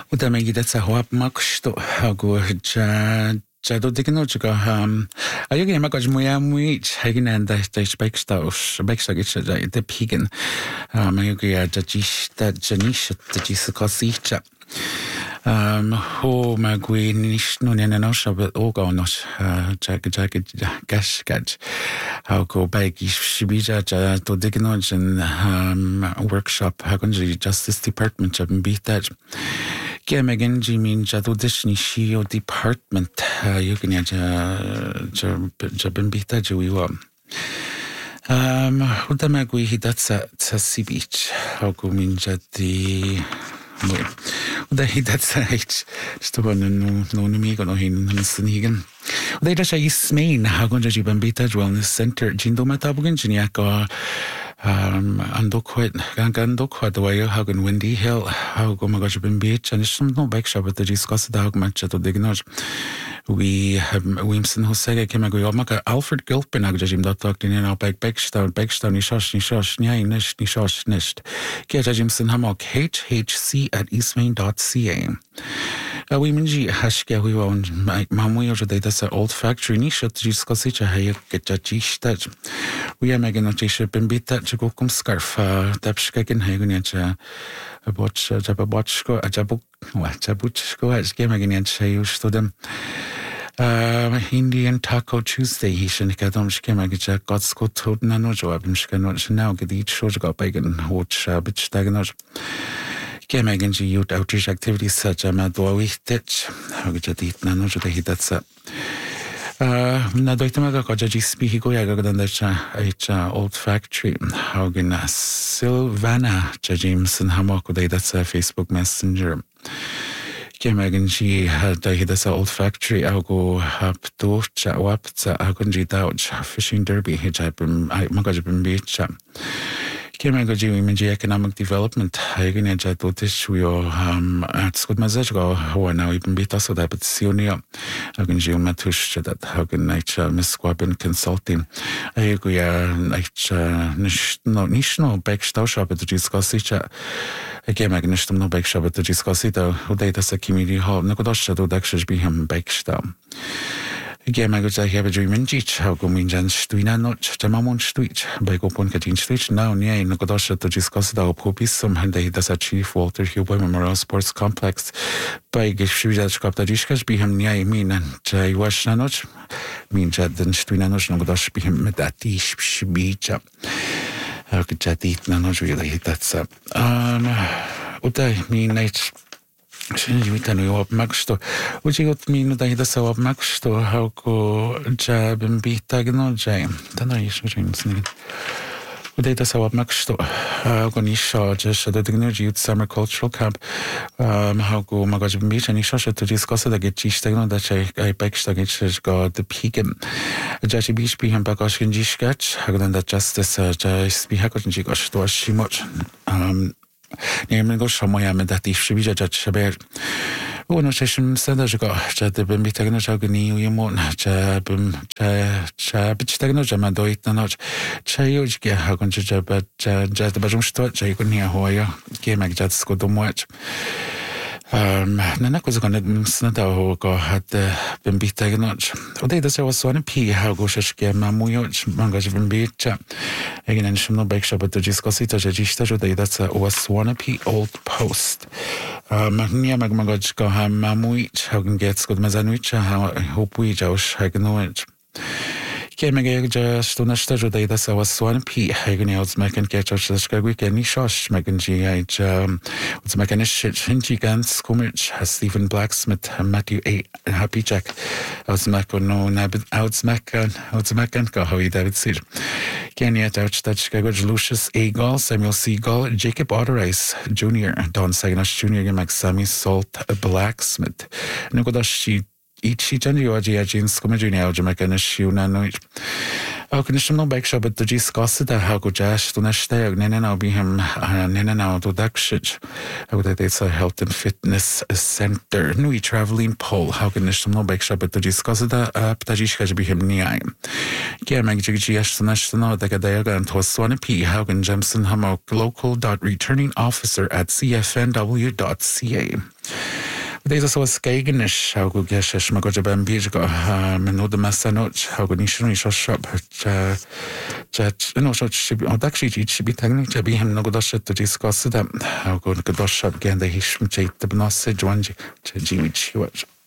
Uda me gida sa hoap maksto hago do digno go ayagi ma gaj muya muich hagin and da speksta gitcha de pigan mayagi da jista janish da jisa kosicha ho magui nish no nena shabat oga no gash how go bagi shibija do digno workshop hagunji Justice Department of Beat Megan Jimin Jadudishni Shio Department, you can Jabin Bita Juiwa. Udamagui Hidatsa Tassi Beach, how go mean Jati. Uda Hidatsa H. Stoban no Namigo no Hinsanigan. They dash a Ismain, how go Jibin Bita Wellness Center, Jindo Matabugan Jiniaka. Andokhoit Gandokhoit the way Hagan Windy Hill, how go my gosh been beach, and it's no back shop at the discuss the argument to dignage. We have Williamson who said I came a go maka Alfred Gilpin Agjim that talked in our backstone, nishosh, nisht. Get Jimson Hammock HHC at eastmain.ca. We minji hashke we own my mammy or that's an old factory niche at Giscosicha hay get a jish that we are making a t-shirt and beat that to go come scarf tapskaken hagen a watch a jabotchko a jabuchko as game again and say you to them Indian Taco Tuesday he should get on schemagija God's got told no job and she cannot now get each show got bacon watch bitch daganoj. Megan youth outreach activities such as Madwawi Ditch, how get it nano to the hit that's up. Nadoitamaga Kajaji speak Goyaga than the old factory, how can Silvana Jameson Hamako day that's a Facebook Messenger. Megan had the old factory, I'll go up to Chawapza, Agunji Douch, fishing derby, Hijabim, Magajabim Beach. Kemegaji Women's Economic Development, Hagen Jatotish, we at Scott Mazajgo, who are now even beat us with that, but Sionia, Hagen Jim Matush, that Hagen Nature, Miss Squabin Consulting, National Bake Shop at the Giscosicha. Again, Magnisham no bake shop at the Giscosita, who data a community hall, Nakodosha, do Daxish be him bake shop. Again, I have a dream in Jich, how go mean Jan Stuina Notch, Jamamon Street, by Gopon Katin Street, now near Nakodosha to discuss the Popis, some Hyundai does a Chief Walter Huber Memorial Sports Complex, by Gishujaj Kaptajishkas, be him near mean and Jay Wash Nanoch, mean Jad and Stuina Noch, Nakodosh be him that ish beach. How could Jad eat Nanoch really? That's up. Uday mean night. Shouldn't you up Maxto? Would you got me no day the so of Maxto? How go jab and beat Tagno Jam? Then I should sneak. Would they the so of Maxto? How go Nisha just the Dignergy Youth Summer Cultural Camp? How go Magajim Beach and Nisha to discuss it? I get cheese tagno that I backstag got the pegan. Jashi Beach be him Bakoshin Jishkach, Hagan that justice Jais be Hakon Jigosh to she much. Nehmen go Shamoya med that if she be judge Shaber. Oh, no, Shashim said as you go, Jadabim be taken a jagani, you won't Jabim Chabitagno Jamadoit Nanoch Chayoj get Hagon Jabbat Jadabajum Stot, Jagonia Hoya, came like Jats go to watch. Nanak was going to snada go had been beat taken notch. Oh, they was one P. How go Shashke Mamuyoch, Mangaj been beat chap. Again, and Shimno Bake Shop at the Giscosita, Jajista, that's was one P. Old Post. Magnia Magmagaj go ham Mamuich, how can get good Mazanwich, how I hope we Josh Haganowich. Kemega just to Nashta day that's was one P. Hagen else Macan catch us the Skagwick and Nishosh Macanji what's Macanish Hinchigans Kumich has Stephen Blacksmith Matthew A. Happy Jack Outsmack no Nabit Outsmack go how he David Sir Kenya Ouch that Chicago Lucius A. Gall Samuel C. Gall Jacob Otterice Jr. Don Saginash Jr. Maxami Salt Blacksmith Nukodashi Ichi Janioji Jeans Comedy Jamaica Nano. How can you bake shop at the Giscos that how go Jash to Nashta, Nena be him Nena to Dakshich? How that it's a health and fitness center. Nui traveling pole. How can you bake shop at the Giscos that Ptajish be him Niai? Kia Magjiash to Nashta, the Gadaga and Toswana P. How can Jamson Hammock local.returning officer at cfnw.ca. Deze so skeigenis hagu geshes mago ben bijga menoda masanoch hagu nishuni shoshop no so actually it be technique to be him no godashet to discuss them hagu godashop gen the hishm chait the bnosage one to jiwich